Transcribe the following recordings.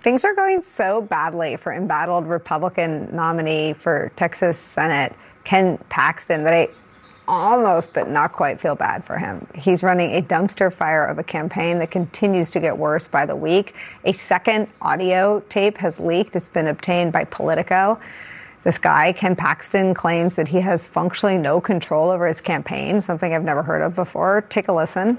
Things are going so badly for embattled Republican nominee for Texas Senate, Ken Paxton, that I almost but not quite feel bad for him. He's running a dumpster fire of a campaign that continues to get worse by the week. A second audio tape has leaked. It's been obtained by Politico. This guy, Ken Paxton, claims that he has functionally no control over his campaign, something I've never heard of before. Take a listen.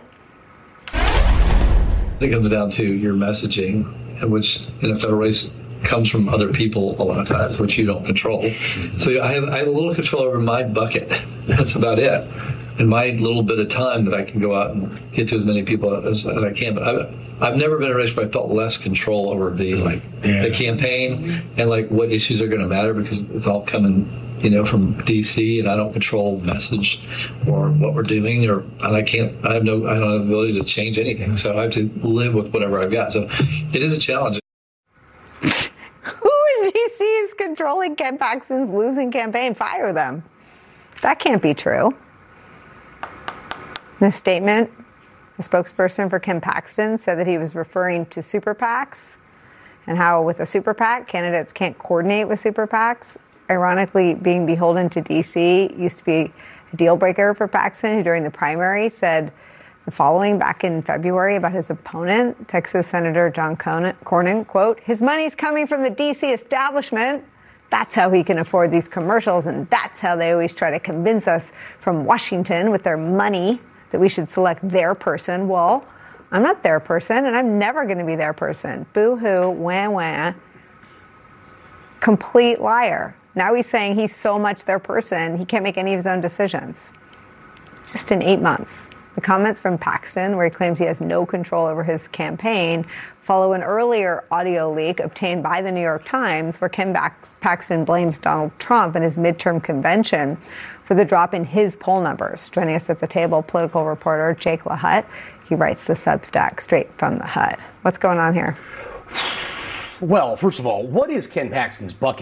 It comes down to your messaging, which in a federal race comes from other people a lot of times, which you don't control. So I have a little control over my bucket. That's about it. And my little bit of time that I can go out and get to as many people as I can. But I've never been in a race where I felt less control over the campaign and what issues are going to matter, because it's all coming, from DC, and I don't control message or what we're doing, I don't have the ability to change anything. So I have to live with whatever I've got. So it is a challenge. Who in DC is controlling Ken Paxton's losing campaign? Fire them. That can't be true. In a statement, a spokesperson for Ken Paxton said that he was referring to super PACs and how with a super PAC, candidates can't coordinate with super PACs. Ironically, being beholden to D.C. used to be a deal breaker for Paxton, who during the primary said the following back in February about his opponent, Texas Senator John Cornyn, quote, "His money's coming from the D.C. establishment. That's how he can afford these commercials, and that's how they always try to convince us from Washington with their money that we should select their person." Well, I'm not their person, and I'm never going to be their person. Boo-hoo, wah-wah. Complete liar. Now he's saying he's so much their person, he can't make any of his own decisions. Just in 8 months. The comments from Paxton, where he claims he has no control over his campaign, follow an earlier audio leak obtained by the New York Times, where Ken Paxton blames Donald Trump and his midterm convention for the drop in his poll numbers. Joining us at the table, political reporter Jake LaHutte. He writes the Substack Straight from the Hut. What's going on here? Well, first of all, what is Ken Paxton's bucket?